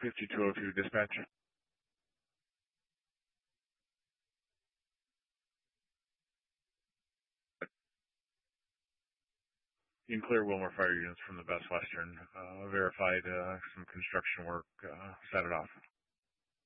5202 dispatch. You can clear Wilmer fire units from the Best Western. Verified some construction work. Set it off.